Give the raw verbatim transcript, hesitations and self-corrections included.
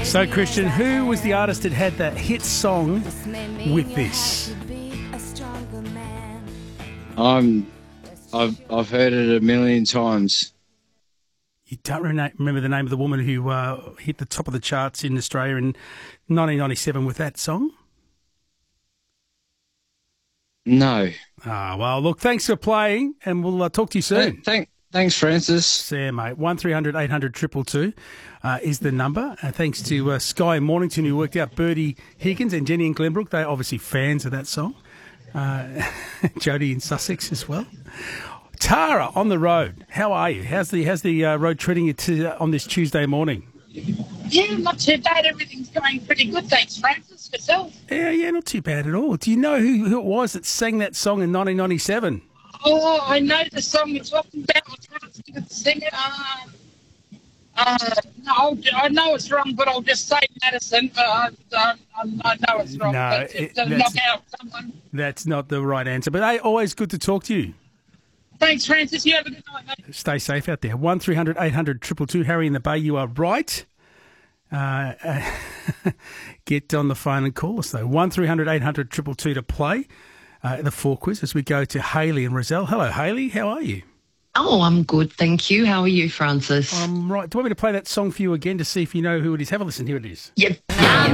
So, Christian, who was the artist that had the hit song with this? I'm, I've I've heard it a million times. You don't remember the name of the woman who uh, hit the top of the charts in Australia in nineteen ninety-seven with that song? No. Ah, well, look, thanks for playing, and we'll uh, talk to you soon. Th- thank, thanks, Francis. See you, mate. one three hundred eight hundred two two two uh, is the number. Uh, thanks to uh, Sky Mornington, who worked out Birdie Higgins and Jenny in Glenbrook. They're obviously fans of that song. Uh, Jody in Sussex as well. Tara on the road. How are you? How's the how's the uh, road treating you to, uh, on this Tuesday morning? Yeah, not too bad. Everything's going pretty good, thanks, Francis. Yourself? Yeah, yeah, not too bad at all. Do you know who, who it was that sang that song in nineteen ninety-seven? Oh, I know the song you're talking about. I'll try to think of the singer. Uh, uh, no, I'll, I know it's wrong, but I'll just say Madison. But I, I, I know it's wrong. No, That's, it, to that's, knock out someone. That's not the right answer. But hey, always good to talk to you. Thanks, Francis. You have a good night, mate. Stay safe out there. one three hundred eight hundred two two two. Harry in the Bay, you are right. Uh, uh, get on the phone and call us, though. one three hundred eight hundred two two two to play uh, the four quiz as we go to Hayley and Rozelle. Hello, Hayley. How are you? Oh, I'm good, thank you. How are you, Francis? I'm right. Do you want me to play that song for you again to see if you know who it is? Have a listen. Here it is. Yep. I'm